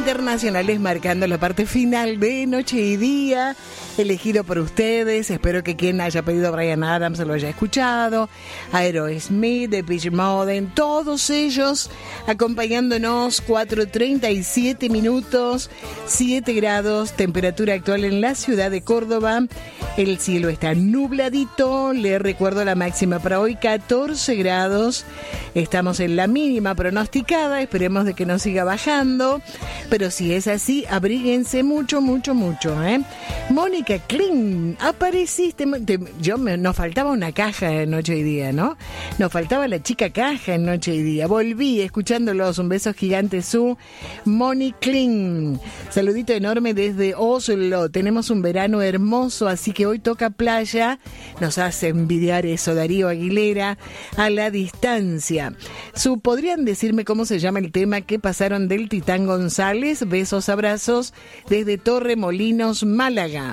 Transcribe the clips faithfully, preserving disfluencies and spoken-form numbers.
internacionales marcando la parte final de Noche y Día, elegido por ustedes. Espero que quien haya pedido Bryan Adams lo haya escuchado. Aerosmith, Depeche Mode, todos ellos acompañándonos. Cuatro treinta y siete minutos, siete grados, temperatura actual en la ciudad de Córdoba. El cielo está nubladito. Le recuerdo la máxima para hoy, catorce grados. Estamos en la mínima pronosticada. Esperemos de que no siga bajando. Pero si es así, abríguense mucho, mucho, mucho, ¿eh? Mónica Kling, apareciste. Te, yo me, nos faltaba una caja en Noche y Día, ¿no? Nos faltaba la chica caja en Noche y Día. Volví escuchándolos. Un beso gigante, su Moni Kling. Saludito enorme desde Oslo. Tenemos un verano hermoso, así que hoy toca playa. Nos hace envidiar eso, Darío Aguilera, a la distancia. Su, ¿podrían decirme cómo se llama el tema que pasaron del Titán González? Besos, abrazos desde Torremolinos, Málaga.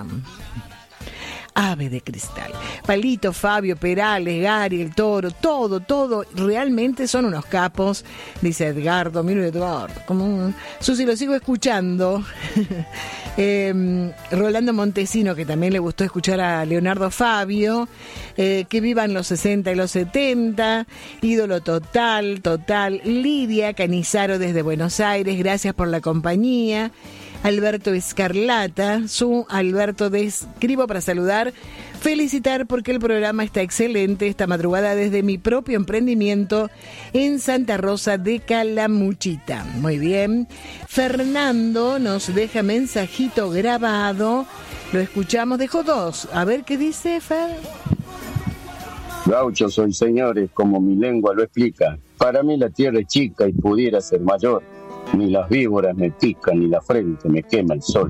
Ave de Cristal. Palito, Fabio, Perales, Gary, el Toro, todo, todo, realmente son unos capos, dice Edgardo. Miro Eduardo, como un... Susi, lo sigo escuchando. eh, Rolando Montesino, que también le gustó escuchar a Leonardo Fabio, eh, que vivan los sesenta y los setenta, ídolo total, total. Lidia Canizaro desde Buenos Aires, gracias por la compañía. Alberto Escarlata, su Alberto, te escribo para saludar, felicitar porque el programa está excelente esta madrugada desde mi propio emprendimiento en Santa Rosa de Calamuchita. Muy bien. Fernando nos deja mensajito grabado, lo escuchamos, dejó dos. A ver qué dice, Fer. Gaucho soy, señores, como mi lengua lo explica. Para mí la tierra es chica y pudiera ser mayor. Ni las víboras me pican, ni la frente me quema el sol.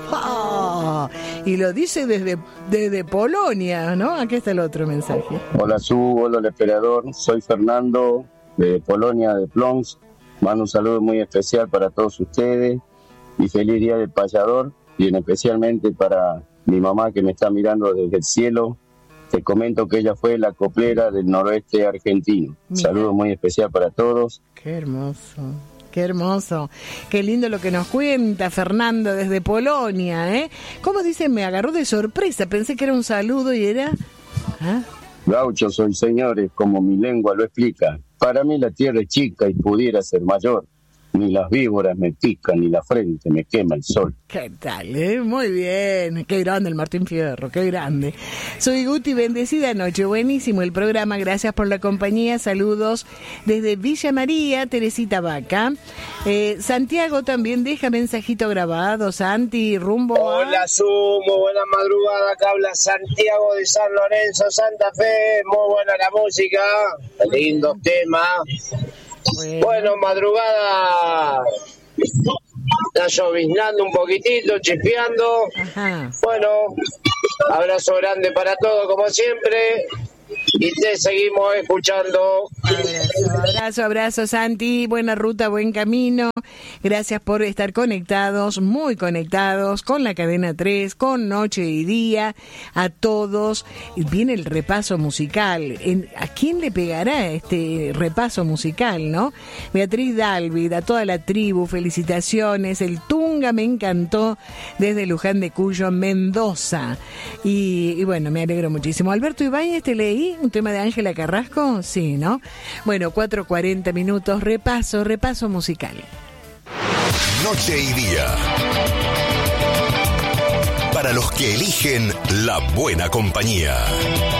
Oh, y lo dice desde, desde Polonia, ¿no? Aquí está el otro mensaje. Hola, Su, hola, el esperador. Soy Fernando, de Polonia, de Plons. Mando un saludo muy especial para todos ustedes. Y feliz día del payador. Y en especialmente para mi mamá, que me está mirando desde el cielo. Te comento que ella fue la coplera del noroeste argentino. Mira. Saludo muy especial para todos. Qué hermoso. Qué hermoso, qué lindo lo que nos cuenta Fernando desde Polonia, ¿eh? ¿Cómo dice? Me agarró de sorpresa, pensé que era un saludo y era... ¿Ah? Gaucho soy, señores, como mi lengua lo explica. Para mí la tierra es chica y pudiera ser mayor. Ni las víboras me pican, ni la frente me quema el sol. ¿Qué tal, eh? Muy bien. Qué grande el Martín Fierro, qué grande. Soy Guti, bendecida noche. Buenísimo el programa, gracias por la compañía. Saludos desde Villa María, Teresita Vaca. Eh, Santiago también deja mensajito grabado. Santi, rumbo a... Hola, Su, muy buena madrugada. Acá habla Santiago de San Lorenzo, Santa Fe. Muy buena la música, lindos temas. Bueno. bueno, madrugada, está lloviznando un poquitito, chispeando. Ajá. Bueno, abrazo grande para todos como siempre. Y te seguimos escuchando. Abrazo, abrazo, abrazo, Santi. Buena ruta, buen camino. Gracias por estar conectados, muy conectados con la cadena tres, con Noche y Día, a todos. Viene el repaso musical. ¿A quién le pegará este repaso musical, no? Beatriz Dalvid, a toda la tribu, felicitaciones. El Tunga me encantó desde Luján de Cuyo, Mendoza. Y, y bueno, me alegro muchísimo. Alberto Ibáñez, te leí un tema de Ángela Carrasco, sí, ¿no? Bueno, cuatro cuarenta minutos, repaso, repaso musical. Noche y Día. Para los que eligen la buena compañía.